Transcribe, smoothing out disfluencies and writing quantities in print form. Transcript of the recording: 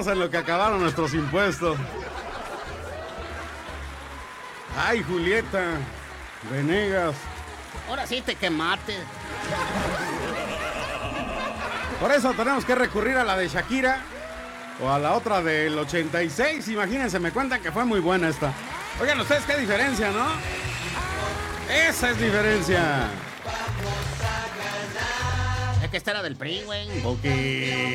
más en lo que acabaron nuestros impuestos. Ay, Julieta Venegas. Ahora sí te quemaste. Por eso tenemos que recurrir a la de Shakira o a la otra del 86. Imagínense, me cuentan que fue muy buena esta. Oigan, ustedes qué diferencia, ¿no? Esa es diferencia. Es que esta era del PRI, güey. Ok.